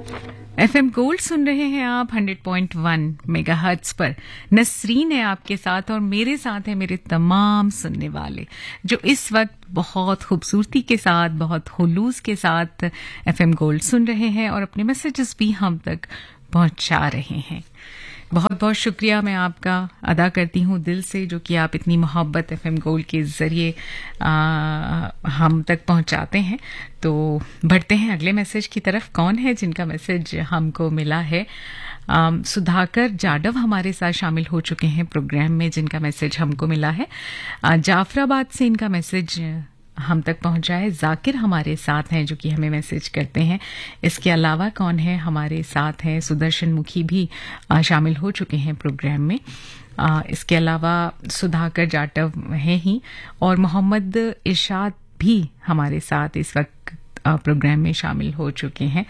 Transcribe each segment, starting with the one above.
FM gold सुन रहे हैं आप 100.1 मेगाहर्ट्ज पर। नसरीन है आपके साथ और मेरे साथ है मेरे तमाम सुनने वाले जो इस वक्त बहुत खूबसूरती के साथ, बहुत खुलूस के साथ एफएम गोल्ड सुन रहे हैं और अपने मैसेजेस भी हम तक पहुंचा रहे हैं। बहुत बहुत शुक्रिया मैं आपका अदा करती हूँ दिल से, जो कि आप इतनी मोहब्बत एफएम गोल्ड के ज़रिए हम तक पहुँचाते हैं। तो बढ़ते हैं अगले मैसेज की तरफ। कौन है जिनका मैसेज हमको मिला है? सुधाकर जाडव हमारे साथ शामिल हो चुके हैं प्रोग्राम में, जिनका मैसेज हमको मिला है। जाफराबाद से इनका मैसेज हम तक पहुंचा है। जाकिर हमारे साथ हैं जो कि हमें मैसेज करते हैं। इसके अलावा कौन है हमारे साथ हैं? सुदर्शन मुखी भी शामिल हो चुके हैं प्रोग्राम में। इसके अलावा सुधाकर जाटव हैं ही, और मोहम्मद इरशाद भी हमारे साथ इस वक्त प्रोग्राम में शामिल हो चुके हैं।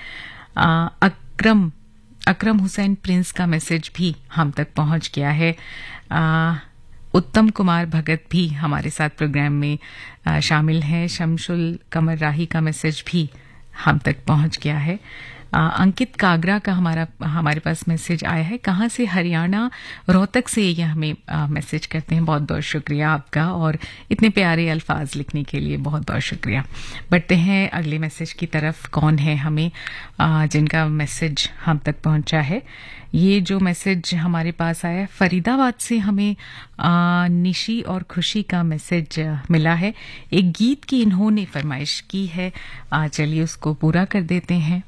अकरम हुसैन प्रिंस का मैसेज भी हम तक पहुंच गया है। उत्तम कुमार भगत भी हमारे साथ प्रोग्राम में शामिल हैं। शमशुल कमर राही का मैसेज भी हम तक पहुंच गया है। अंकित कागरा का हमारे पास मैसेज आया है। कहाँ से? हरियाणा, रोहतक से ये हमें मैसेज करते हैं। बहुत बहुत शुक्रिया आपका, और इतने प्यारे अल्फाज लिखने के लिए बहुत बहुत शुक्रिया। बढ़ते हैं अगले मैसेज की तरफ। कौन है हमें जिनका मैसेज हम तक पहुंचा है? ये जो मैसेज हमारे पास आया है फरीदाबाद से, हमें निशी और खुशी का मैसेज मिला है। एक गीत की इन्होंने फरमाइश की है, चलिए उसको पूरा कर देते हैं।